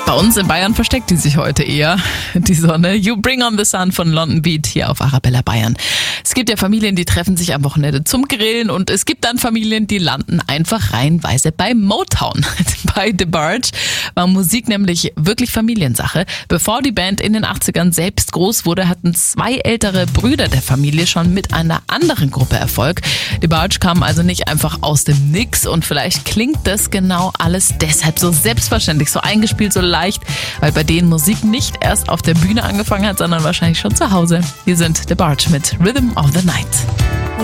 Bei uns in Bayern versteckt die sich heute eher, die Sonne. You Bring on the Sun von London Beat hier auf Arabella Bayern. Es gibt ja Familien, die treffen sich am Wochenende zum Grillen und es gibt dann Familien, die landen einfach reihenweise bei Motown. Bei The Barge war Musik nämlich wirklich Familiensache. Bevor die Band in den 80ern selbst groß wurde, hatten 2 ältere Brüder der Familie schon mit einer anderen Gruppe Erfolg. The Barge kam also nicht einfach aus dem Nix und vielleicht klingt das genau alles deshalb so selbstverständlich, so eingespielt, so leicht, weil bei denen Musik nicht erst auf der Bühne angefangen hat, sondern wahrscheinlich schon zu Hause. Wir sind The Barge mit Rhythm of the Night.